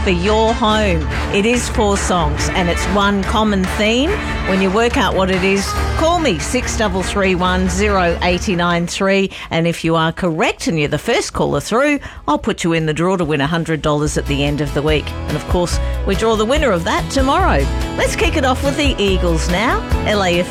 for your home. It is 4 songs and it's one common theme. When you work out what it is, call me 6331 0893, and if you are correct and you're the first caller through, I'll put you in the draw to win $100 at the end of the week. And of course, we draw the winner of that tomorrow. Let's kick it off with the Eagles now. LAF